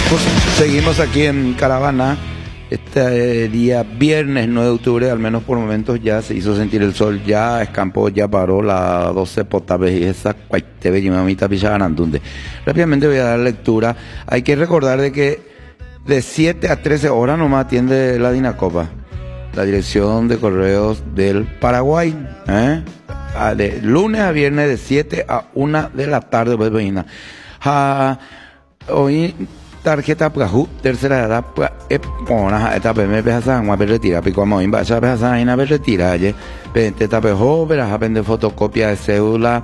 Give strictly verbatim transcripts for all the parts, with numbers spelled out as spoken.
Pues seguimos aquí en Caravana. Este día viernes nueve de octubre, al menos por momentos, ya se hizo sentir el sol, ya escampó, ya paró la doce potaves y esa cuaitebe y mamita picharantunde. Rápidamente voy a dar lectura. Hay que recordar de que de siete a trece horas nomás atiende la Dinacopa, la Dirección de Correos del Paraguay, ¿eh? De lunes a viernes de siete a una de la tarde, pues venga. Ah, hoy tarjeta plajú, tercera edad, pues, epona, esta me pesa agua, pero retira, pico amo, imba, ya pesa ina, pero retira, ye, pente tapejo, pero aprende fotocopia de cédula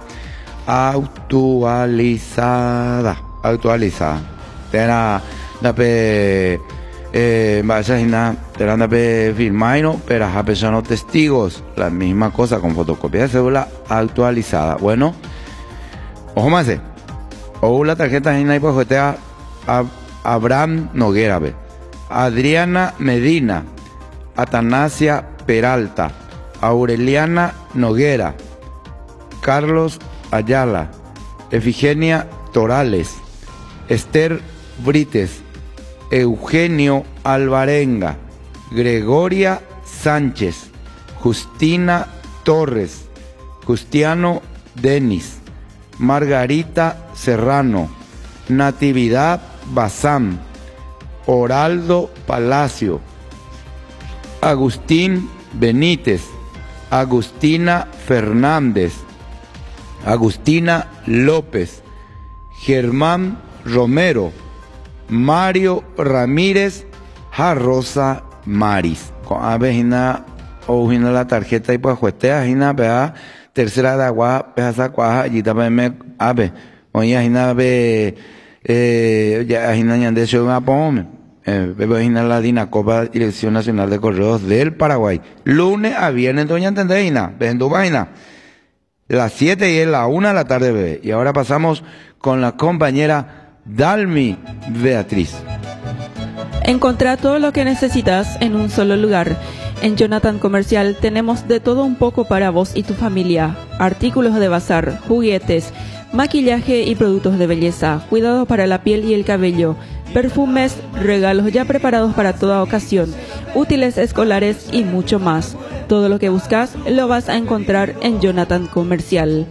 actualizada, actualizada. Tena, dape, eh, vaya ina, tena dape firmaino, pero a pesar testigos, la misma cosa con fotocopia de cédula actualizada. Bueno, ojo más, o la tarjeta ina y pues juetea a Abraham Noguera, Adriana Medina, Atanasia Peralta, Aureliana Noguera, Carlos Ayala, Efigenia Torales, Esther Brites, Eugenio Alvarenga, Gregoria Sánchez, Justina Torres, Justiano Denis, Margarita Serrano, Natividad Bazán, Oraldo Palacio, Agustín Benítez, Agustina Fernández, Agustina López, Germán Romero, Mario Ramírez, Jarrosa Maris. Con avejina o la tarjeta y pues juestea, jina, vea, tercera de agua, pesa cuaja, allí también me ave. Oye, jina, ve. Eh, ya ajina ñande show una pome, eh, ajina la Dinacopa, Dirección Nacional de Correos del Paraguay, lunes a viernes, doña entendéina, vendo vaina, las siete y es la una de la tarde, bebé. Y ahora pasamos con la compañera Dalmi Beatriz. Encontrá todo lo que necesitas en un solo lugar. En Jonathan Comercial tenemos de todo un poco para vos y tu familia. Artículos de bazar, juguetes, maquillaje y productos de belleza, cuidado para la piel y el cabello, perfumes, regalos ya preparados para toda ocasión, útiles escolares y mucho más. Todo lo que buscas lo vas a encontrar en Jonathan Comercial.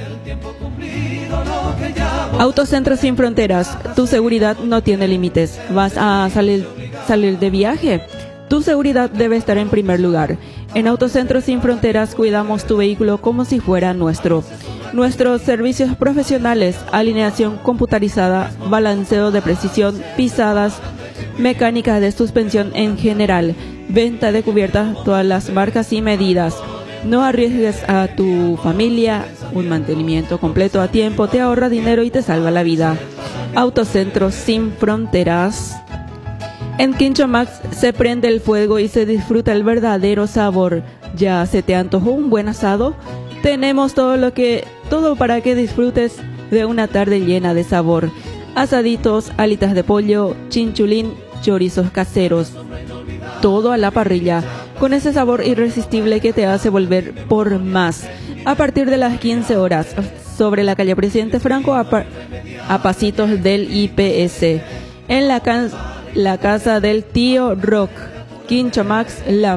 Autocentro Sin Fronteras, tu seguridad no tiene límites. ¿Vas a salir, salir de viaje? Tu seguridad debe estar en primer lugar. En Autocentro Sin Fronteras cuidamos tu vehículo como si fuera nuestro. Nuestros servicios profesionales, alineación computarizada, balanceo de precisión, pisadas, mecánica de suspensión en general, venta de cubiertas, todas las marcas y medidas. No arriesgues a tu familia, un mantenimiento completo a tiempo te ahorra dinero y te salva la vida. Autocentro Sin Fronteras. En Quincho Max se prende el fuego y se disfruta el verdadero sabor. ¿Ya se te antojó un buen asado? Tenemos todo lo que, todo para que disfrutes de una tarde llena de sabor. Asaditos, alitas de pollo, chinchulín, chorizos caseros. Todo a la parrilla, con ese sabor irresistible que te hace volver por más. A partir de las quince horas, sobre la calle Presidente Franco, a, pa- a pasitos del I P S. En la, can- la casa del tío Rock. Quincho Max, la